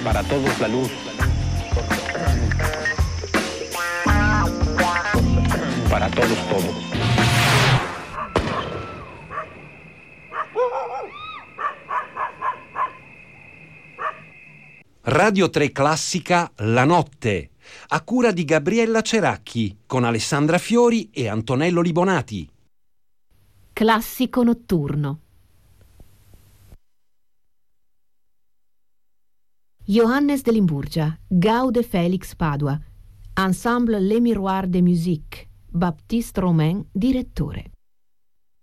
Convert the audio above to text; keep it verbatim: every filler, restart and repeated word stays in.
Para todos la luz. Para todos todo. Radio tre Classica La Notte, a cura di Gabriella Ceracchi, con Alessandra Fiori e Antonello Libonati. Classico notturno. Johannes de Limburgia, Gaude Felix Padua, Ensemble Les Miroirs de Musique, Baptiste Romain, direttore.